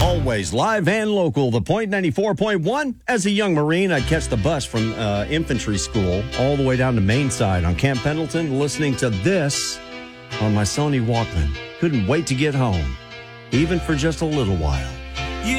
Always live and local, the Point 94.1. As a young Marine, I'd catch the bus from infantry school all the way down to Mainside on Camp Pendleton, listening to this on my Sony Walkman. Couldn't wait to get home, even for just a little while.